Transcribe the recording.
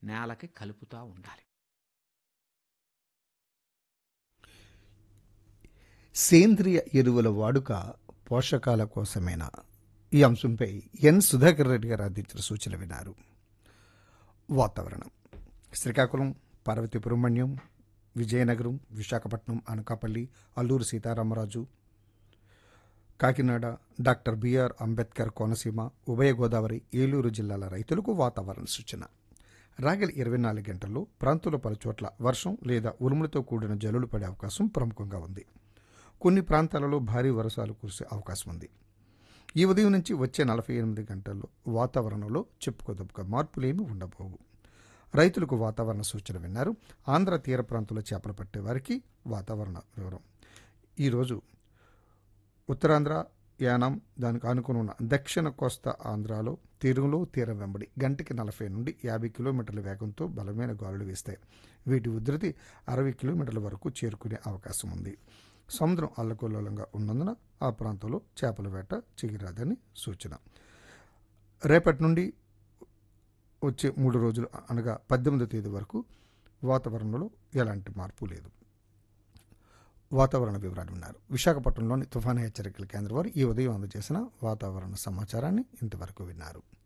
నేలకి కలుపుతూ ఉండాలి. సేంద్రియ ఎరువుల వాడుక పోషకాల కోసమేనా? ఈ అంశంపై ఎన్ సుధాకర్ రెడ్డి గారు అందించిన సూచన విన్నారు. వాతావరణం. శ్రీకాకుళం, పార్వతీపురం మన్యం, విజయనగరం, విశాఖపట్నం, అనకాపల్లి, అల్లూరు సీతారామరాజు, కాకినాడ, డాక్టర్ బిఆర్ అంబేద్కర్ కోనసీమ, ఉభయ గోదావరి, ఏలూరు జిల్లాల రైతులకు వాతావరణ సూచన. రాగల 24 గంటల్లో ప్రాంతంలో పలుచోట్ల వర్షం లేదా ఉరుములతో కూడిన జల్లులు పడే అవకాశం ప్రముఖంగా ఉంది. కొన్ని ప్రాంతాలలో భారీ వర్షాలు కురిసే అవకాశం ఉంది. ఈ ఉదయం నుంచి వచ్చే 48 గంటల్లో వాతావరణంలో చెప్పుకోదగ్గ మార్పులేమీ ఉండబోవు. రైతులకు వాతావరణ సూచన విన్నారు. ఆంధ్ర తీర ప్రాంతంలో చేపలు పట్టే వారికి వాతావరణ వివరం. ఈరోజు ఉత్తరాంధ్ర, యానాం, దానికి ఆనుకుని ఉన్న దక్షిణ కోస్తా ఆంధ్రాలో తీరం వెంబడి గంటకి 40 నుండి 50 కిలోమీటర్ల వేగంతో బలమైన గాలులు వీస్తాయి. వీటి ఉధృతి 60 కిలోమీటర్ల వరకు చేరుకునే అవకాశం ఉంది. సముద్రం అల్లకల్లోలంగా ఉన్నందున ఆ ప్రాంతంలో చేపల వేట చెయ్యరాదని సూచన. రేపటి నుండి వచ్చే 3 రోజులు అనగా 18వ తేదీ వరకు వాతావరణంలో ఎలాంటి మార్పు లేదు. వాతావరణ వివరాలు ఉన్నారు. విశాఖపట్నంలోని తుఫాను హెచ్చరికల కేంద్రం వారు ఈ ఉదయం అందజేసిన వాతావరణ సమాచారాన్ని ఇంతవరకు విన్నారు.